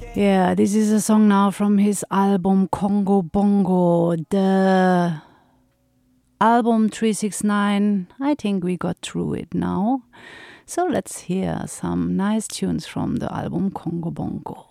Yeah, this is a song now from his album Congo Bongo, the album 369. I think we got through it now. So let's hear some nice tunes from the album Congo Bongo.